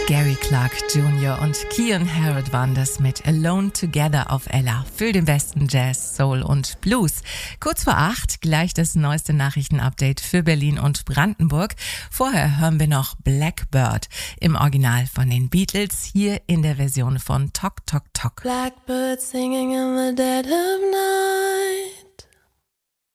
Gary Clark Jr. und Kian Harrod waren das mit Alone Together auf Ella für den besten Jazz, Soul und Blues. Kurz vor 8 gleich das neueste Nachrichtenupdate für Berlin und Brandenburg. Vorher hören wir noch Blackbird im Original von den Beatles, hier in der Version von Tok Tok Tok. Blackbird singing in the dead of night.